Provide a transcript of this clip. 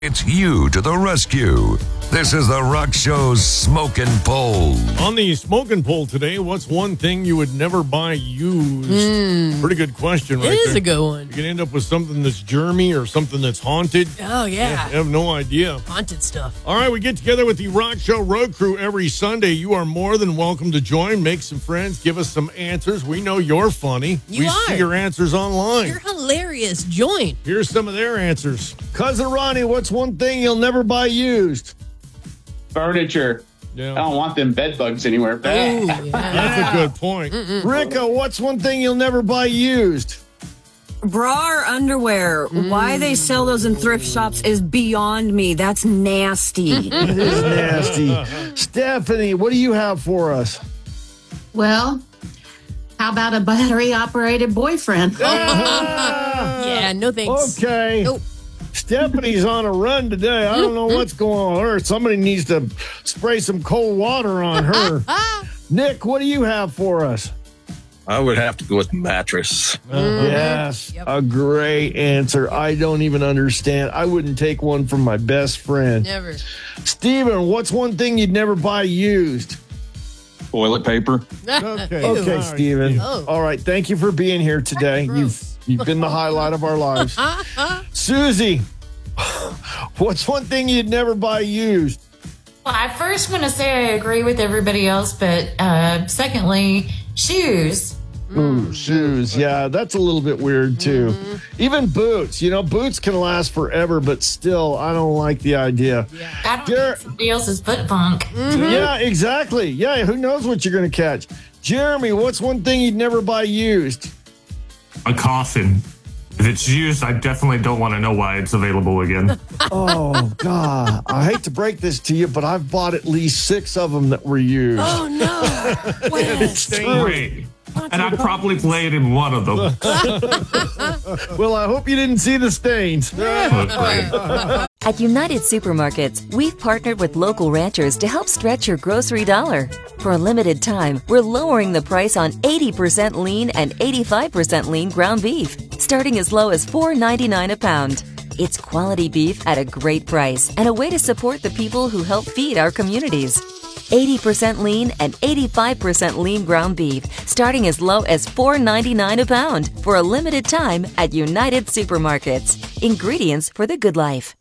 It's you to the rescue. This is the Rock Show's Smokin' Poll. On the Smokin' Poll today, what's one thing you would never buy used? Pretty good question, right? It is there. a good one. You can end up with something that's germy or something that's haunted. Oh, yeah. I have no idea. Haunted stuff. All right, we get together with the Rock Show Road Crew every Sunday. You are more than welcome to join. Make some friends. Give us some answers. We know you're funny. You we are. see your answers online. You're hilarious. Join. Here's some of their answers. Cousin Ronnie, what's one thing you'll never buy used? Furniture. Yeah. I don't want them bed bugs anywhere. Ooh, yeah. That's a good point. Rico, what's one thing you'll never buy used? Bra or underwear. Why they sell those in thrift shops is beyond me. That's nasty. It is nasty. Stephanie, what do you have for us? Well, how about a battery-operated boyfriend? Yeah, no thanks. Okay. Nope. Stephanie's on a run today. I don't know what's going on with her. Somebody needs to spray some cold water on her. Nick, what do you have for us? I would have to go with mattress. Yes, Yep. a great answer. I don't even understand. I wouldn't take one from my best friend. Never. Steven, what's one thing you'd never buy used? Toilet paper. Okay. Okay, All right, Steven. Oh. All right, thank you for being here today. Gross. You've been the highlight of our lives. Susie, what's one thing you'd never buy used? Well, I first want to say I agree with everybody else, but secondly, shoes. Ooh, shoes. Yeah, that's a little bit weird too. Even boots. Boots can last forever, but still, I don't like the idea. I don't Jer- need somebody else's foot funk. Yeah, exactly. Yeah, who knows what you're going to catch? Jeremy, what's one thing you'd never buy used? A coffin. If it's used, I definitely don't want to know why it's available again. Oh, God. I hate to break this to you, but I've bought at least 6 of them that were used. Oh, no. It's true. Great. And I probably played in one of them. Well, I hope you didn't see the stains. At United Supermarkets, we've partnered with local ranchers to help stretch your grocery dollar. For a limited time, we're lowering the price on 80% lean and 85% lean ground beef, starting as low as $4.99 a pound. It's quality beef at a great price and a way to support the people who help feed our communities. 80% lean and 85% lean ground beef, starting as low as $4.99 a pound for a limited time at United Supermarkets. Ingredients for the good life.